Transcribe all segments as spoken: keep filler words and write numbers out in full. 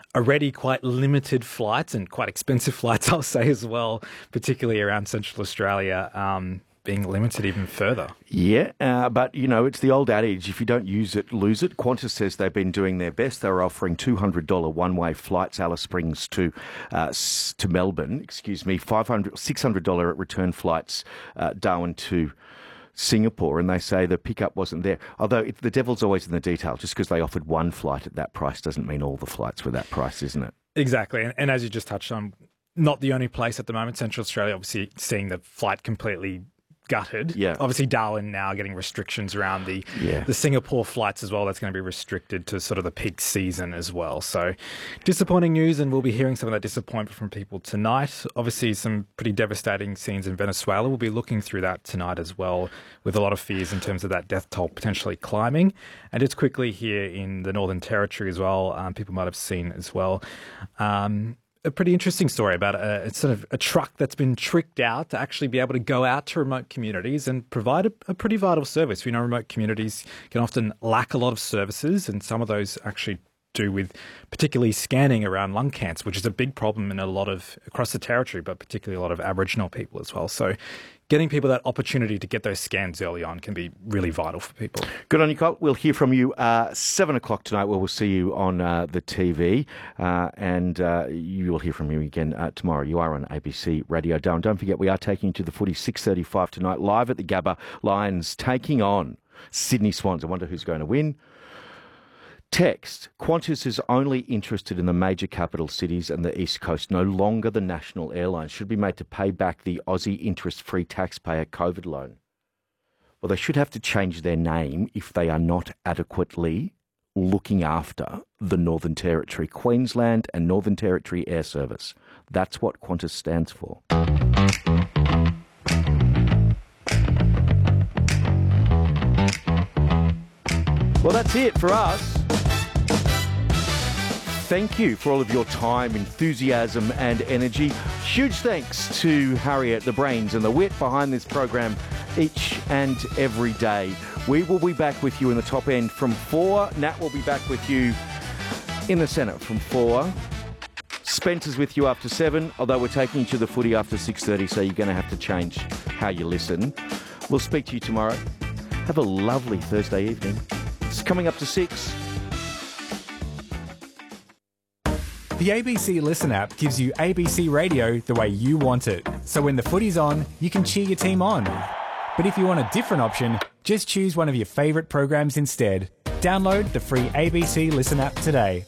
already quite limited flights and quite expensive flights, I'll say as well, particularly around Central Australia, um, being limited even further. Yeah, uh, but, you know, it's the old adage, if you don't use it, lose it. Qantas says they've been doing their best. They're offering two hundred dollars one-way flights, Alice Springs to uh, to Melbourne, excuse me, five hundred dollars, six hundred dollars return flights, uh, Darwin to Singapore, and they say the pickup wasn't there. Although it, the devil's always in the detail. Just because they offered one flight at that price doesn't mean all the flights were that price, isn't it? Exactly, and, and as you just touched on, not the only place at the moment. Central Australia, obviously, seeing the flight completely gutted. Yeah. Obviously, Darwin now getting restrictions around the yeah. the Singapore flights as well. That's going to be restricted to sort of the peak season as well. So disappointing news, and we'll be hearing some of that disappointment from people tonight. Obviously, some pretty devastating scenes in Venezuela. We'll be looking through that tonight as well, with a lot of fears in terms of that death toll potentially climbing. And just quickly here in the Northern Territory as well, um, people might have seen as well. Um, A pretty interesting story about a, a sort of a truck that's been tricked out to actually be able to go out to remote communities and provide a, a pretty vital service. We know remote communities can often lack a lot of services, and some of those actually do with particularly scanning around lung cancer, which is a big problem in a lot of across the territory, but particularly a lot of Aboriginal people as well. So getting people that opportunity to get those scans early on can be really vital for people. Good on you, Colt. We'll hear from you uh, seven o'clock tonight, where we'll see you on uh, the T V, uh, and uh, you will hear from you again uh, tomorrow. You are on A B C Radio Darwin. Don't forget, we are taking you to the footy six thirty-five tonight, live at the Gabba. Lions taking on Sydney Swans. I wonder who's going to win. Text, Qantas is only interested in the major capital cities and the East Coast, no longer the national airline. Should be made to pay back the Aussie interest-free taxpayer COVID loan. Well, they should have to change their name if they are not adequately looking after the Northern Territory, Queensland and Northern Territory Air Service. That's what Qantas stands for. Well, that's it for us. Thank you for all of your time, enthusiasm and energy. Huge thanks to Harriet, the brains and the wit behind this program each and every day. We will be back with you in the top end from four. Nat will be back with you in the centre from four. Spencer's with you after seven, although we're taking you to the footy after six thirty, so you're going to have to change how you listen. We'll speak to you tomorrow. Have a lovely Thursday evening. It's coming up to six. The A B C Listen app gives you A B C Radio the way you want it. So when the footy's on, you can cheer your team on. But if you want a different option, just choose one of your favourite programs instead. Download the free A B C Listen app today.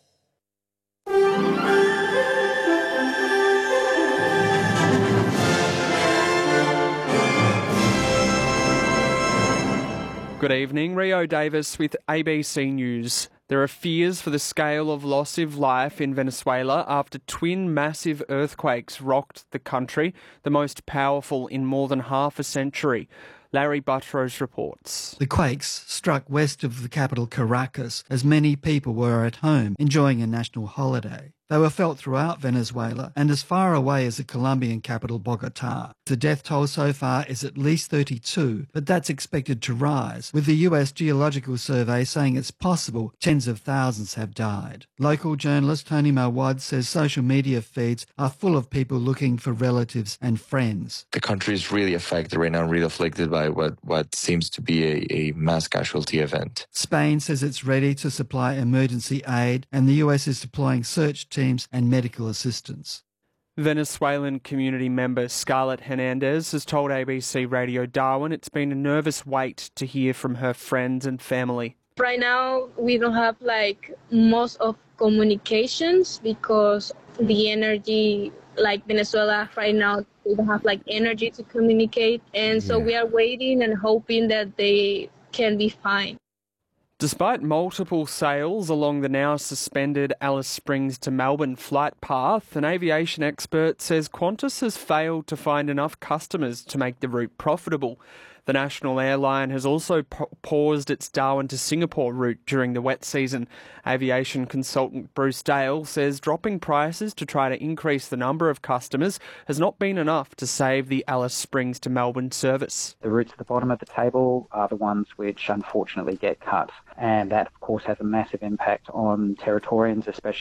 Good evening, Rio Davis with A B C News. There are fears for the scale of loss of life in Venezuela after twin massive earthquakes rocked the country, the most powerful in more than half a century. Larry Buttrose reports. The quakes struck west of the capital Caracas as many people were at home enjoying a national holiday. They were felt throughout Venezuela and as far away as the Colombian capital Bogotá. The death toll so far is at least thirty-two, but that's expected to rise, with the U S Geological Survey saying it's possible tens of thousands have died. Local journalist Tony Mawad says social media feeds are full of people looking for relatives and friends. The country is really affected right now, really afflicted by what, what seems to be a, a mass casualty event. Spain says it's ready to supply emergency aid, and the U S is deploying search teams and medical assistance. Venezuelan community member Scarlett Hernandez has told A B C Radio Darwin it's been a nervous wait to hear from her friends and family. Right now, we don't have like most of communications because the energy, like Venezuela right now, they don't have like energy to communicate. And so Yeah. we are waiting and hoping that they can be fine. Despite multiple sales along the now suspended Alice Springs to Melbourne flight path, an aviation expert says Qantas has failed to find enough customers to make the route profitable. The national airline has also pa- paused its Darwin to Singapore route during the wet season. Aviation consultant Bruce Dale says dropping prices to try to increase the number of customers has not been enough to save the Alice Springs to Melbourne service. The routes at the bottom of the table are the ones which unfortunately get cut, and that of course has a massive impact on Territorians, especially